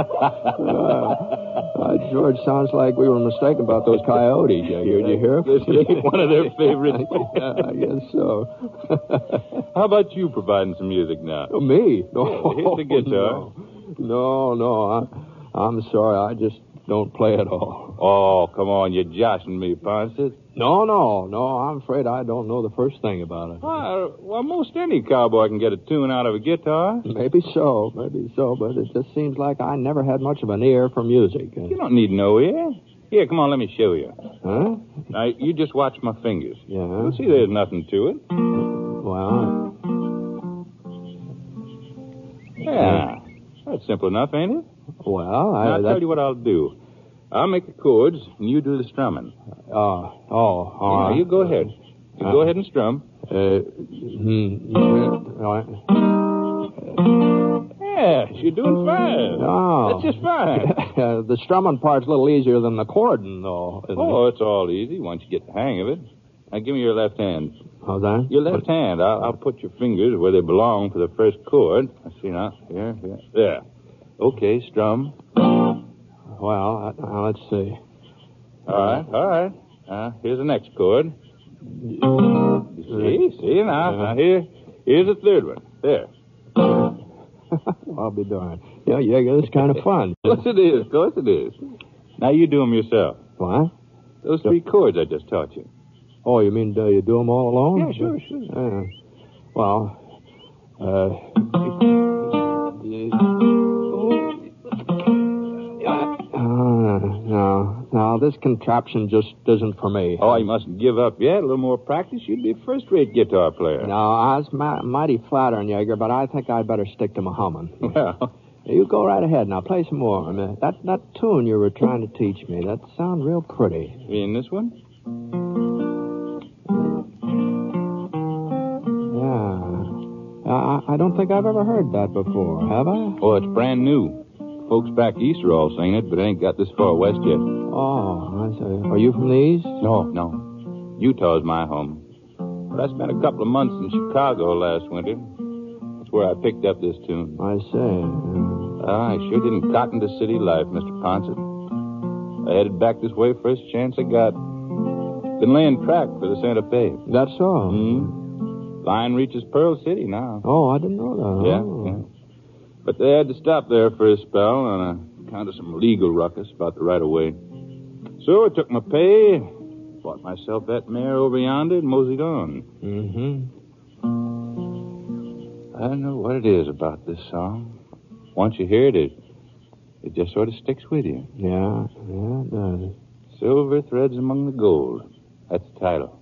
George, sounds like we were mistaken about those coyotes. Did you hear? One of their favorites. I guess so. How about you providing some music now? Oh, me? No, here's the guitar. No. I'm sorry. I just don't play at all. Oh, come on. You're joshing me, Ponset. No. I'm afraid I don't know the first thing about it. Well, most any cowboy can get a tune out of a guitar. Maybe so, but it just seems like I never had much of an ear for music. You don't need no ear. Here, come on, let me show you. Huh? Now, you just watch my fingers. Yeah. You'll see there's nothing to it. Well... Yeah. That's simple enough, ain't it? Well, I'll tell you what I'll do. I'll make the chords, and you do the strumming. All right. You go ahead. You go ahead and strum. All right. Yes, you're doing fine. Oh. That's just fine. The strumming part's a little easier than the chording, though, isn't it? It's all easy once you get the hang of it. Now, give me your left hand. How's that? Your left hand. I'll put your fingers where they belong for the first chord. I see now. Here. There. Okay, strum. Well, let's see. All right. Here's the next chord. See now. Now here's the third one. There. I'll be darned. Yeah, it's kind of fun. Of course it is. Now you do them yourself. What? Those three chords I just taught you. Oh, you mean you do them all alone? Yeah, sure. Well, no, this contraption just isn't for me. Oh, you mustn't give up yet. A little more practice, you'd be a first-rate guitar player. No, I was mighty flattering, Yeager, but I think I'd better stick to my humming. Well... You go right ahead now. Play some more. I mean, that tune you were trying to teach me, that sounds real pretty. You mean this one? Yeah. I don't think I've ever heard that before, have I? Oh, it's brand new. Folks back east are all singing it, but it ain't got this far west yet. Oh, I see. Are you from the east? No. Utah's my home. But I spent a couple of months in Chicago last winter. That's where I picked up this tune. I see. I sure didn't cotton to city life, Mr. Ponset. I headed back this way first chance I got. Been laying track for the Santa Fe. That's so? Line reaches Pearl City now. Oh, I didn't know that. Yeah. But they had to stop there for a spell on account of some legal ruckus about the right-of-way. So I took my pay, bought myself that mare over yonder, and moseyed on. I don't know what it is about this song. Once you hear it, it just sort of sticks with you. Yeah, it does. Silver Threads Among the Gold. That's the title.